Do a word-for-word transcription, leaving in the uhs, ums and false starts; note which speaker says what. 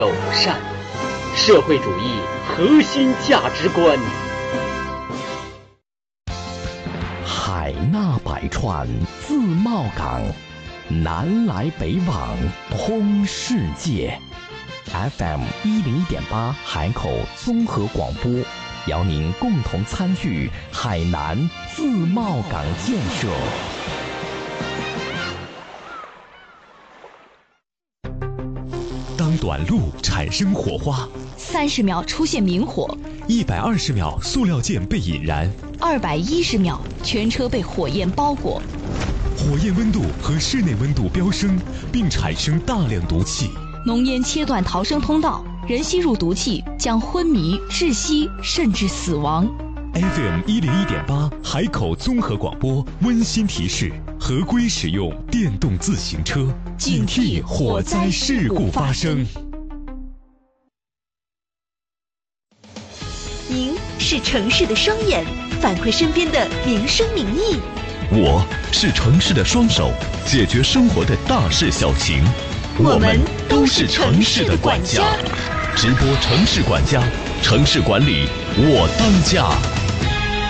Speaker 1: 友善，社会主义核心价值观。
Speaker 2: 海纳百川，自贸港，南来北往，通世界。F M 一零一点八海口综合广播，邀您共同参与海南自贸港建设。
Speaker 3: 当短路产生火花，
Speaker 4: 三十秒出现明火，
Speaker 3: 一百二十秒塑料件被引燃，
Speaker 4: 二百一十秒全车被火焰包裹，
Speaker 3: 火焰温度和室内温度飙升，并产生大量毒气。
Speaker 4: 浓烟切断逃生通道，人吸入毒气将昏迷、窒息甚至死亡。
Speaker 3: F M 一零一点八海口综合广播温馨提示：合规使用电动自行车，警惕火灾事故发生。
Speaker 5: 您是城市的双眼，反馈身边的民生民意；
Speaker 3: 我是城市的双手，解决生活的大事小情。
Speaker 5: 我们都是城市的管家。
Speaker 3: 直播城市管家，城市管理我当家。